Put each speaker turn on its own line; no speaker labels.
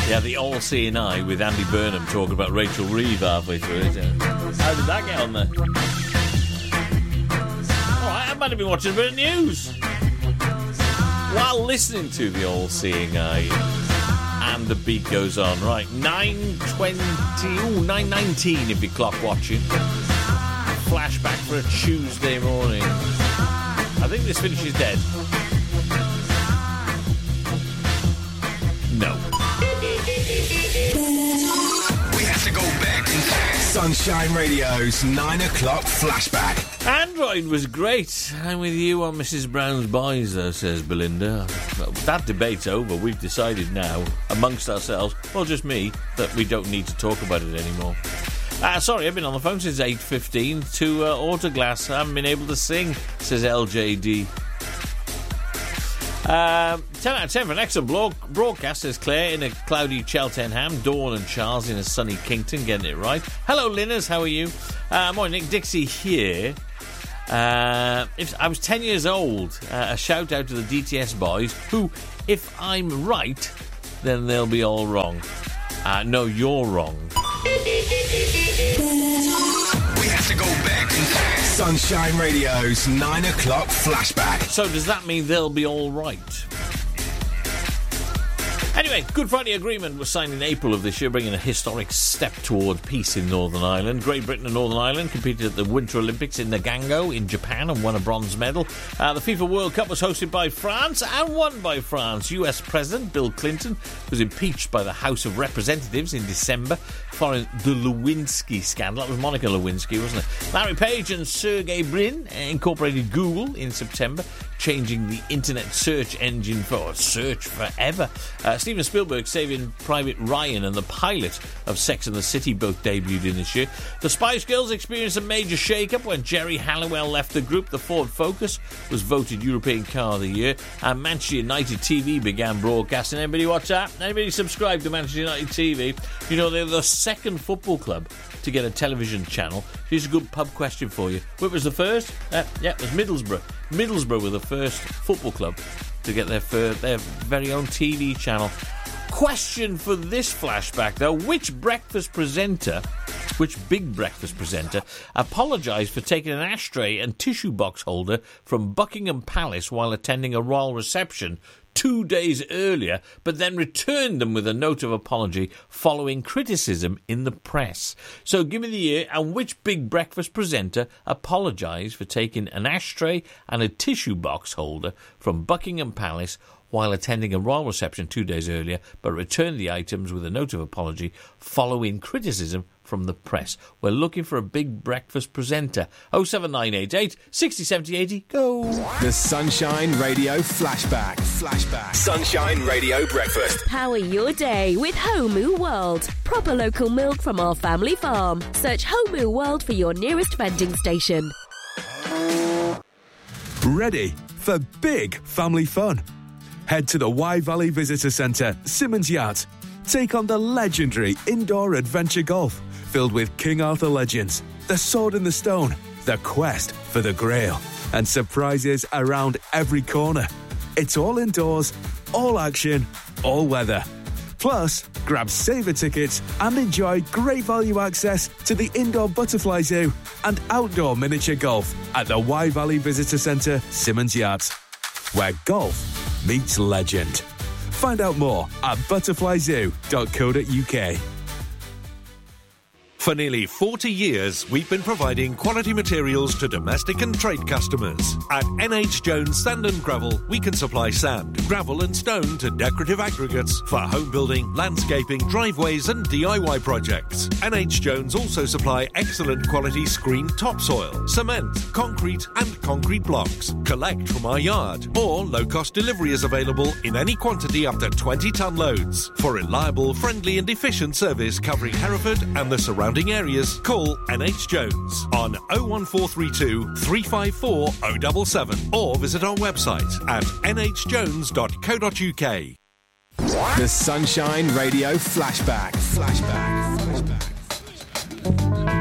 Yeah, the All-Seeing Eye with Andy Burnham talking about Rachel Reeve halfway through it. How did that get on there? Alright, I might have been watching a bit of news while listening to the All-Seeing Eye. And the beat goes on. Right, 9:19 if you're clock watching. Flashback for a Tuesday morning. I think this finishes dead. No.
We have to go back in time. Sunshine Radio's 9 o'clock flashback.
Android was great. I'm with you on Mrs. Brown's Boys, though, says Belinda. That debate's over. We've decided now, amongst ourselves, well, just me, that we don't need to talk about it anymore. Sorry, I've been on the phone since 8:15 to Autoglass. I haven't been able to sing, says LJD. 10 out of 10 for an excellent broadcast, says Claire, in a cloudy Cheltenham. Dawn and Charles in a sunny Kington, getting it right. Hello, Linners, how are you? Morning, Nick Dixie here. If I was 10 years old, a shout out to the DTS boys, who, if I'm right, then they'll be all wrong. No, you're wrong.
We have to go back in time. Sunshine Radio's 9 o'clock flashback.
So does that mean they'll be all right? Anyway, Good Friday Agreement was signed in April of this year, bringing a historic step toward peace in Northern Ireland. Great Britain and Northern Ireland competed at the Winter Olympics in Nagano in Japan and won a bronze medal. The FIFA World Cup was hosted by France and won by France. US President Bill Clinton was impeached by the House of Representatives in December following the Lewinsky scandal. That was Monica Lewinsky, wasn't it? Larry Page and Sergey Brin incorporated Google in September, changing the internet search engine for search forever. Steven Spielberg Saving Private Ryan and the pilot of Sex and the City both debuted in this year. The Spice Girls experienced a major shake-up when Jerry Halliwell left the group. The Ford Focus was voted European Car of the Year, and Manchester United TV began broadcasting. Anybody watch that? Anybody subscribe to Manchester United TV? You know, they're the second football club to get a television channel. Here's a good pub question for you. What was the first? Yeah, it was Middlesbrough. Middlesbrough were the first football club to get their very own TV channel. Question for this flashback, though. Which big breakfast presenter apologised for taking an ashtray and tissue box holder from Buckingham Palace while attending a royal reception 2 days earlier, but then returned them with a note of apology following criticism in the press? So give me the year and which big breakfast presenter apologised for taking an ashtray and a tissue box holder from Buckingham Palace while attending a royal reception 2 days earlier, but returned the items with a note of apology following criticism from the press. We're looking for a big breakfast presenter. 07988 60 70 80, go.
The Sunshine Radio flashback. Sunshine Radio breakfast.
Power your day with Homu World. Proper local milk from our family farm. Search Homu World for your nearest vending station.
Ready for big family fun? Head to the Wye Valley Visitor Centre, Simmons Yacht. Take on the legendary indoor adventure golf, filled with King Arthur legends, the Sword in the Stone, the quest for the Grail, and surprises around every corner. It's all indoors, all action, all weather. Plus, grab saver tickets and enjoy great value access to the indoor butterfly zoo and outdoor miniature golf at the Wye Valley Visitor Centre, Simmons Yacht, where golf meets legend. Find out more at butterflyzoo.co.uk.
For nearly 40 years, we've been providing quality materials to domestic and trade customers. At NH Jones Sand and Gravel, we can supply sand, gravel and stone to decorative aggregates for home building, landscaping, driveways and DIY projects. NH Jones also supply excellent quality screened topsoil, cement, concrete and concrete blocks. Collect from our yard, or low-cost delivery is available in any quantity up to 20-ton loads. For reliable, friendly and efficient service covering Hereford and the surrounding areas, call NH Jones on 01432 354 077 or visit our website at nhjones.co.uk.
The Sunshine Radio flashback.